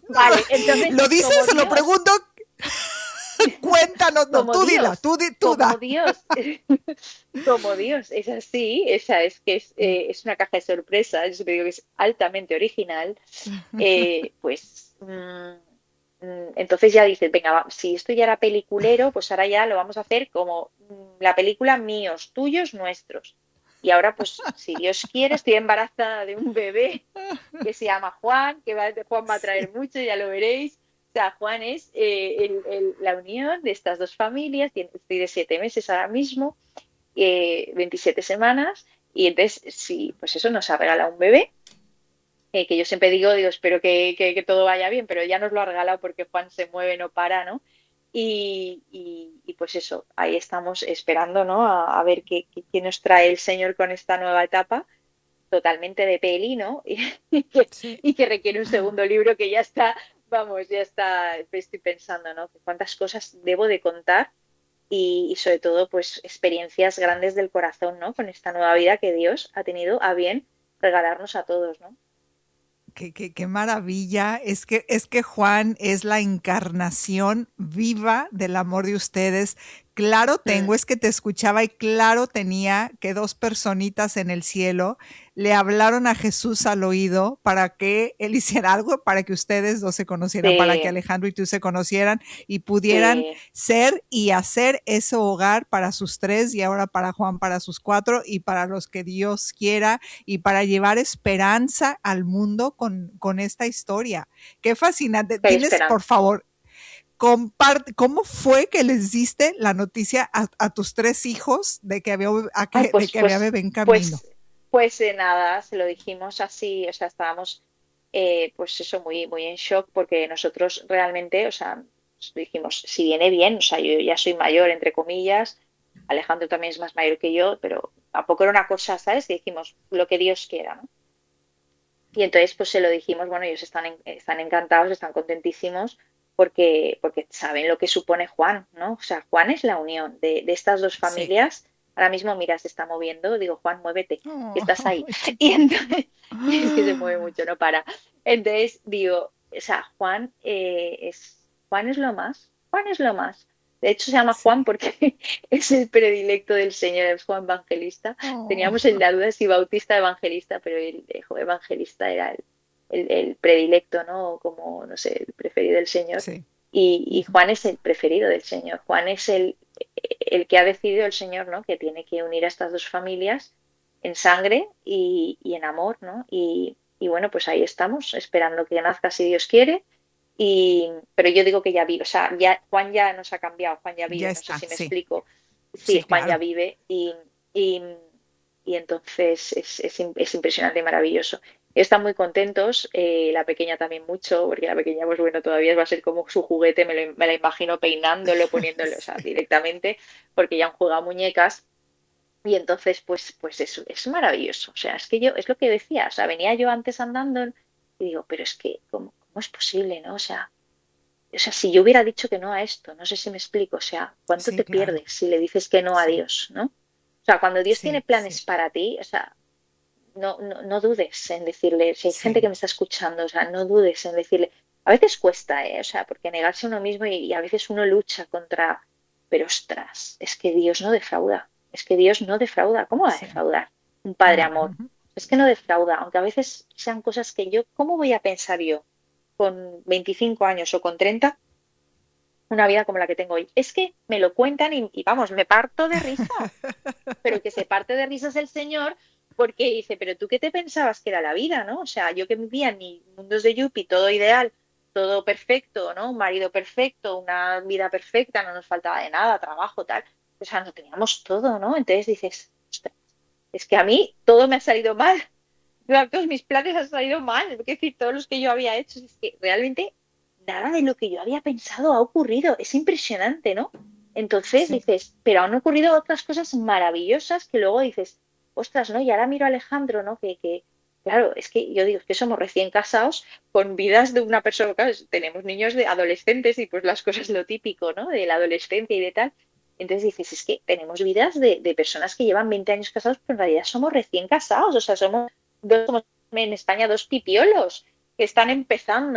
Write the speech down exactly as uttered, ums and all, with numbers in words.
Vale, entonces, ¿Lo dices como o lo Dios, pregunto? Cuéntanos, no, como tú dila, Dios, tú, di, tú como da. Dios, como Dios, es así, esa es que es, eh, es una caja de sorpresas, yo siempre digo que es altamente original, eh, pues mm, mm, entonces ya dices, venga, va, si esto ya era peliculero, pues ahora ya lo vamos a hacer como mm, la película míos, tuyos, nuestros. Y ahora, pues, si Dios quiere, estoy embarazada de un bebé que se llama Juan, que va, Juan va a traer mucho, ya lo veréis. O sea, Juan es eh, el, el, la unión de estas dos familias, tiene, estoy de siete meses ahora mismo, eh, veintisiete semanas, y entonces, sí, pues eso nos ha regalado un bebé, eh, que yo siempre digo, digo, espero que, que, que, todo vaya bien, pero ya nos lo ha regalado porque Juan se mueve, no para, ¿no? Y, y, y pues eso, ahí estamos esperando, ¿no? A, a ver qué, qué, qué, nos trae el Señor con esta nueva etapa totalmente de peli, ¿no? Y, y, que, Sí. y que requiere un segundo libro que ya está, vamos, ya está, estoy pensando, ¿no? Cuántas cosas debo de contar y, y sobre todo, pues, experiencias grandes del corazón, ¿no? Con esta nueva vida que Dios ha tenido a bien regalarnos a todos, ¿no? Qué, qué, qué maravilla. Es que, es que Juan es la encarnación viva del amor de ustedes. Claro Mm. tengo, es que te escuchaba y claro tenía que dos personitas en el cielo le hablaron a Jesús al oído para que él hiciera algo, para que ustedes dos se conocieran, para que Sí, Alejandro y tú se conocieran y pudieran sí, ser y hacer ese hogar para sus tres y ahora para Juan para sus cuatro y para los que Dios quiera y para llevar esperanza al mundo con, con esta historia. Qué fascinante. que hay Tienes, por esperanza. favor, comparte, ¿cómo fue que les diste la noticia a, a tus tres hijos de que había, a Ay, que, de pues, que había pues, bebé en camino? pues, pues eh, nada, se lo dijimos así, o sea, estábamos, eh, pues eso, muy, muy en shock porque nosotros realmente, o sea, pues dijimos, si viene bien, o sea, yo ya soy mayor, entre comillas, Alejandro también es más mayor que yo, pero tampoco era una cosa, ¿sabes? Que dijimos, lo que Dios quiera, ¿no? Y entonces, pues se lo dijimos, bueno, ellos están, en- están encantados, están contentísimos porque, porque saben lo que supone Juan, ¿no? O sea, Juan es la unión de, de estas dos Sí. familias. Ahora mismo, mira, se está moviendo, digo, Juan, muévete, que estás Oh, ahí. Y chiquito. entonces, es que se mueve mucho, no para. Entonces, digo, o sea, Juan, eh, es, Juan es lo más, Juan es lo más. De hecho, se llama Juan Sí. porque es el predilecto del Señor, es Juan Evangelista. Oh, Teníamos el la duda si Bautista Evangelista, pero el eh, Evangelista era el, el, el predilecto, ¿no? Como, no sé, el preferido del Señor. sí. Y, y Ujú. Juan es el preferido del Señor. Juan es el, el que ha decidido el Señor, ¿no? Que tiene que unir a estas dos familias en sangre y, y en amor, ¿no? Y, y, bueno, pues ahí estamos, esperando que nazca si Dios quiere. Y, pero yo digo que ya vive, o sea, ya, Juan ya nos ha cambiado, Juan ya Ya vive, no sé está, si me sí. explico. Sí, Sí, Juan ya claro. vive y, y, y entonces es, es, es, impresionante y maravilloso. Están muy contentos, eh, la pequeña también mucho, porque la pequeña, pues bueno, todavía va a ser como su juguete, me, lo, me la imagino peinándolo, poniéndolo, o sea, Sí. directamente, porque ya han jugado muñecas. Y entonces, pues, pues es, es maravilloso. O sea, es que yo, es lo que decía, o sea, venía yo antes andando y digo, pero es que, ¿cómo, cómo es posible, no? O sea, o sea, si yo hubiera dicho que no a esto, no sé si me explico, o sea, ¿cuánto Sí, te claro. pierdes si le dices que no a Sí, Dios, ¿no? O sea, cuando Dios tiene sí, sí, planes para ti, o sea, no, no, no dudes en decirle, si hay gente que sí. me está escuchando, o sea, no dudes en decirle, a veces cuesta, ¿eh? O sea, porque negarse a uno mismo y, y a veces uno lucha contra, pero ostras, es que Dios no defrauda, es que Dios no defrauda, ¿cómo va a Sí. defraudar un padre No. amor? Ujú. Es que no defrauda, aunque a veces sean cosas que yo, ¿cómo voy a pensar yo con veinticinco años o con treinta una vida como la que tengo hoy? Es que me lo cuentan y, y vamos, me parto de risa, pero que se parte de risas el Señor porque dice, pero tú qué te pensabas que era la vida, ¿no? O sea, yo que vivía en mi mundos de Yuppie, todo ideal, todo perfecto, ¿no? Un marido perfecto, una vida perfecta, no nos faltaba de nada, trabajo, tal. O sea, no teníamos todo, ¿no? Entonces dices, "Ostras, es que a mí todo me ha salido mal, todos mis planes han salido mal, es decir, todos los que yo había hecho, es que realmente nada de lo que yo había pensado ha ocurrido, es impresionante, ¿no? Entonces Sí. dices, pero han ocurrido otras cosas maravillosas que luego dices, ostras, ¿no? Y ahora miro a Alejandro, ¿no? Que, que claro, es que yo digo, es que somos recién casados con vidas de una persona, claro, tenemos niños de adolescentes y pues las cosas lo típico, ¿no? De la adolescencia y de tal. Entonces dices, es que tenemos vidas de, de personas que llevan veinte años casados, pero en realidad somos recién casados, o sea, somos dos, somos en España dos pipiolos que están empezando